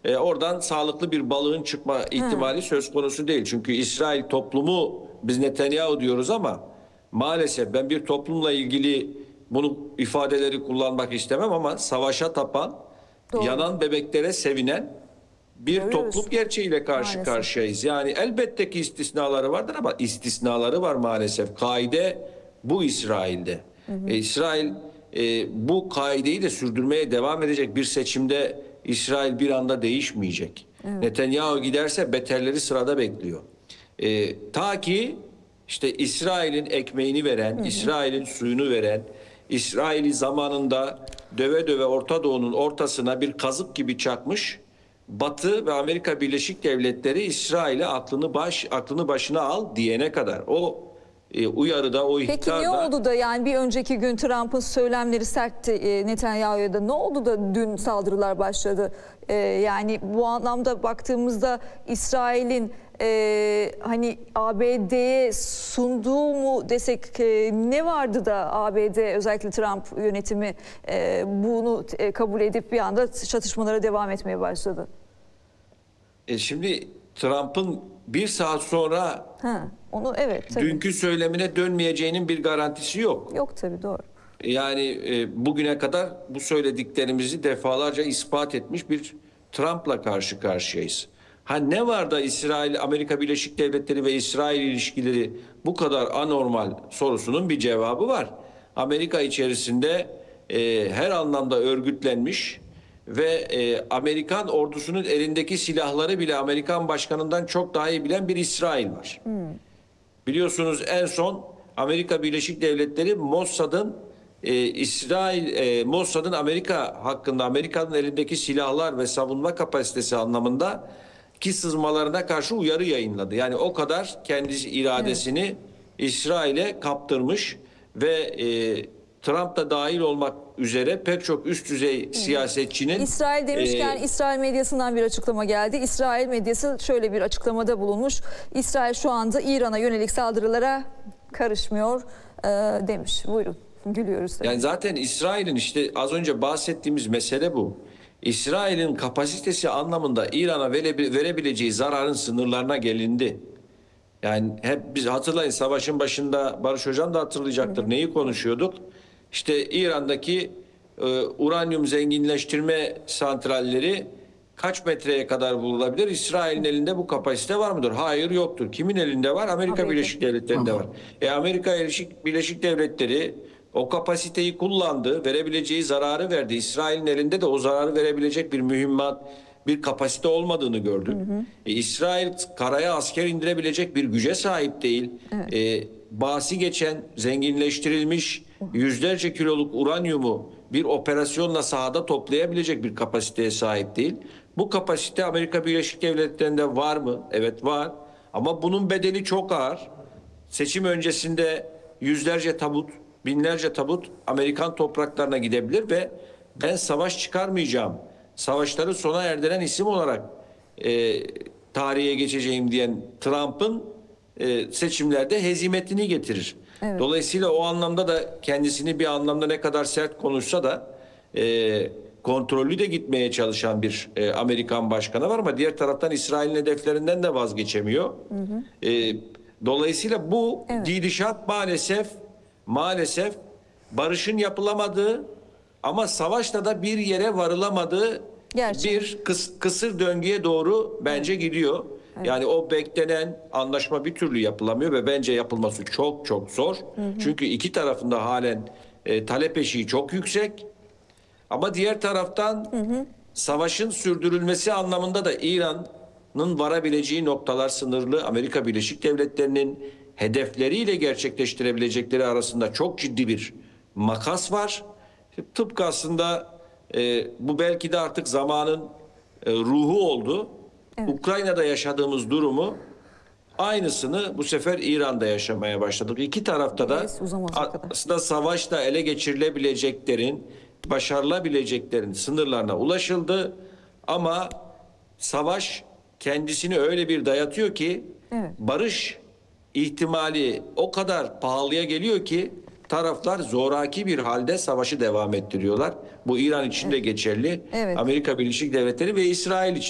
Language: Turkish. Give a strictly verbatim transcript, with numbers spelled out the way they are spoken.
e, oradan sağlıklı bir balığın çıkma ihtimali Hı. söz konusu değil. Çünkü İsrail toplumu, biz Netanyahu diyoruz ama maalesef ben bir toplumla ilgili bunu ifadeleri kullanmak istemem ama savaşa tapan, Doğru. yanan bebeklere sevinen bir Görüyoruz toplum gerçeğiyle karşı maalesef. karşıyayız. Yani elbette ki istisnaları vardır ama istisnaları var maalesef. Kaide bu İsrail'de. Hı hı. E, İsrail e, bu kaideyi de sürdürmeye devam edecek. Bir seçimde İsrail bir anda değişmeyecek. Evet. Netanyahu giderse beterleri sırada bekliyor. E, ta ki işte İsrail'in ekmeğini veren, İsrail'in suyunu veren, İsrail'i zamanında döve döve Orta Doğu'nun ortasına bir kazık gibi çakmış Batı ve Amerika Birleşik Devletleri İsrail'e aklını baş aklını başına al diyene kadar o e, uyarıda, o Peki ihtarda. ne oldu da, yani bir önceki gün Trump'ın söylemleri sertti e, Netanyahu'ya da, ne oldu da dün saldırılar başladı? E, yani bu anlamda baktığımızda İsrail'in e, hani A B D'ye sunduğu mu desek, e, ne vardı da A B D, özellikle Trump yönetimi e, bunu e, kabul edip bir anda çatışmalara devam etmeye başladı? E, şimdi Trump'ın bir saat sonra Ha, onu evet tabii. dünkü söylemine dönmeyeceğinin bir garantisi yok. Yok tabii, doğru. Yani e, bugüne kadar bu söylediklerimizi defalarca ispat etmiş bir Trump'la karşı karşıyayız. Ha ne var da İsrail, Amerika Birleşik Devletleri ve İsrail ilişkileri bu kadar anormal sorusunun bir cevabı var. Amerika içerisinde e, her anlamda örgütlenmiş ve e, Amerikan ordusunun elindeki silahları bile Amerikan başkanından çok daha iyi bilen bir İsrail var. Hmm. Biliyorsunuz en son Amerika Birleşik Devletleri Mossad'ın e, İsrail e, Mossad'ın Amerika hakkında, Amerika'nın elindeki silahlar ve savunma kapasitesi anlamında ki sızmalarına karşı uyarı yayınladı. Yani o kadar kendisi iradesini evet. İsrail'e kaptırmış ve e, Trump da dahil olmak üzere pek çok üst düzey evet. siyasetçinin... İsrail demişken e, İsrail medyasından bir açıklama geldi. İsrail medyası şöyle bir açıklamada bulunmuş. İsrail şu anda İran'a yönelik saldırılara karışmıyor e, demiş. Buyurun, gülüyoruz tabii. Yani zaten İsrail'in işte az önce bahsettiğimiz mesele bu. İsrail'in kapasitesi anlamında İran'a verebileceği zararın sınırlarına gelindi. Yani hep biz hatırlayın, savaşın başında Barış Hocam da hatırlayacaktır. Hı hı. Neyi konuşuyorduk? İşte İran'daki e, uranyum zenginleştirme santralleri kaç metreye kadar bulunabilir? İsrail'in elinde bu kapasite var mıdır? Hayır, yoktur. Kimin elinde var? Amerika Amerika. Birleşik Devletleri'nde var. E Amerika Birleşik Devletleri o kapasiteyi kullandı, verebileceği zararı verdi. İsrail'in elinde de o zararı verebilecek bir mühimmat, bir kapasite olmadığını gördük. Hı hı. E, İsrail karaya asker indirebilecek bir güce sahip değil. Evet. E, bahsi geçen zenginleştirilmiş yüzlerce kiloluk uranyumu bir operasyonla sahada toplayabilecek bir kapasiteye sahip değil. Bu kapasite Amerika Birleşik Devletleri'nde var mı? Evet, var. Ama bunun bedeli çok ağır. Seçim öncesinde yüzlerce tabut, binlerce tabut Amerikan topraklarına gidebilir ve ben savaş çıkarmayacağım, savaşları sona erdiren isim olarak e, tarihe geçeceğim diyen Trump'ın e, seçimlerde hezimetini getirir. Evet. Dolayısıyla o anlamda da kendisini bir anlamda ne kadar sert konuşsa da e, kontrollü de gitmeye çalışan bir e, Amerikan başkanı var ama diğer taraftan İsrail'in hedeflerinden de vazgeçemiyor. Hı hı. E, dolayısıyla bu evet. gidişat maalesef maalesef barışın yapılamadığı ama savaşla da bir yere varılamadığı Gerçekten. bir kıs, kısır döngüye doğru bence gidiyor. Evet. Yani o beklenen anlaşma bir türlü yapılamıyor ve bence yapılması çok çok zor. Hı hı. Çünkü iki tarafında halen e, talep eşiği çok yüksek. Ama diğer taraftan hı hı. savaşın sürdürülmesi anlamında da İran'ın varabileceği noktalar sınırlı. Amerika Birleşik Devletleri'nin hedefleriyle gerçekleştirebilecekleri arasında çok ciddi bir makas var. Tıpkı aslında e, bu belki de artık zamanın e, ruhu oldu. Evet. Ukrayna'da yaşadığımız durumu aynısını bu sefer İran'da yaşamaya başladık. İki tarafta da aslında savaşla ele geçirilebileceklerin, başarılabileceklerin sınırlarına ulaşıldı. Ama savaş kendisini öyle bir dayatıyor ki evet. barış ihtimali o kadar pahalıya geliyor ki taraflar zoraki bir halde savaşı devam ettiriyorlar. Bu İran için de geçerli. Evet. Amerika Birleşik Devletleri ve İsrail için